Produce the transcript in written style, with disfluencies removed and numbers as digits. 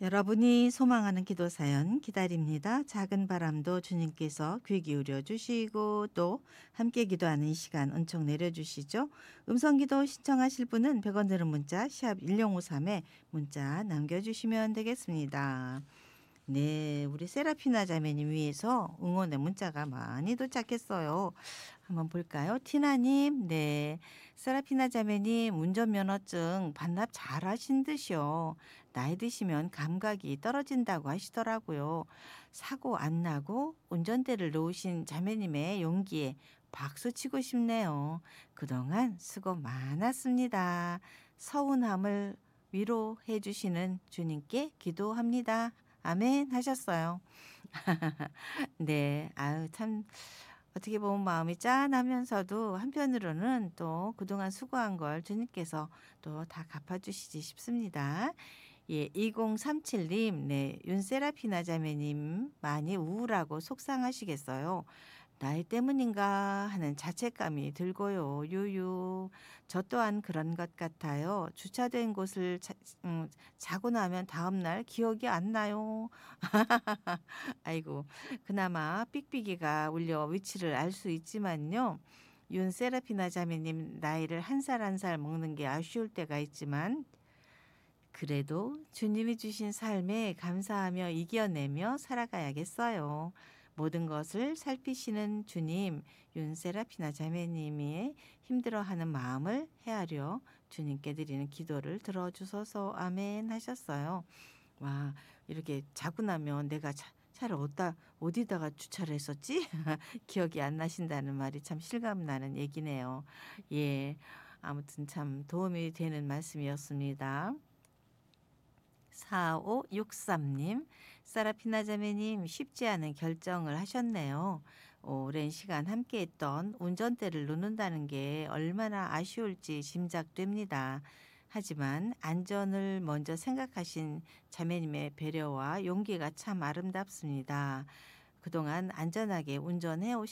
여러분이 소망하는 기도 사연 기다립니다. 작은 바람도 주님께서 귀 기울여 주시고 또 함께 기도하는 이 시간 은총 내려주시죠. 음성기도 신청하실 분은 100원 드는 문자 샵 1053에 문자 남겨주시면 되겠습니다. 네, 우리 세라피나 자매님 위해서 응원의 문자가 많이 도착했어요. 한번 볼까요? 티나님, 네. 세라피나 자매님, 운전면허증 반납 잘 하신 듯이요. 나이 드시면 감각이 떨어진다고 하시더라고요. 사고 안 나고 운전대를 놓으신 자매님의 용기에 박수 치고 싶네요. 그동안 수고 많았습니다. 서운함을 위로해 주시는 주님께 기도합니다. 아멘 하셨어요. 네. 아유 참 어떻게 보면 마음이 짠하면서도 한편으로는 또 그동안 수고한 걸 주님께서 또 다 갚아주시지 싶습니다. 예, 2037님, 네, 윤세라피나 자매님 많이 우울하고 속상하시겠어요. 나이 때문인가 하는 자책감이 들고요. 유유. 저 또한 그런 것 같아요. 주차된 곳을 자고 나면 다음날 기억이 안 나요. 아이고, 그나마 삑삑이가 울려 위치를 알 수 있지만요. 윤세라피나 자매님 나이를 한 살 한 살 먹는 게 아쉬울 때가 있지만 그래도 주님이 주신 삶에 감사하며 이겨내며 살아가야겠어요. 모든 것을 살피시는 주님, 윤세라피나 자매님이 힘들어하는 마음을 헤아려 주님께 드리는 기도를 들어주소서 아멘 하셨어요. 와, 이렇게 자고 나면 내가 차를 어디다가 주차를 했었지? 기억이 안 나신다는 말이 참 실감나는 얘기네요. 예, 아무튼 참 도움이 되는 말씀이었습니다. 4563님, 사라피나 자매님 쉽지 않은 결정을 하셨네요. 오랜 시간 함께했던 운전대를 놓는다는 게 얼마나 아쉬울지 짐작됩니다. 하지만 안전을 먼저 생각하신 자매님의 배려와 용기가 참 아름답습니다. 그동안 안전하게 운전해 오신